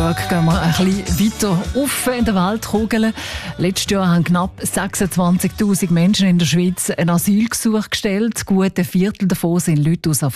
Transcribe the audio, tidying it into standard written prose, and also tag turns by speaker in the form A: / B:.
A: schaue, gehen wir ein bisschen weiter auf in der Weltkugel. Letztes Jahr haben knapp 26'000 Menschen in der Schweiz ein Asylgesuch gestellt. Gut ein Viertel davon sind Leute aus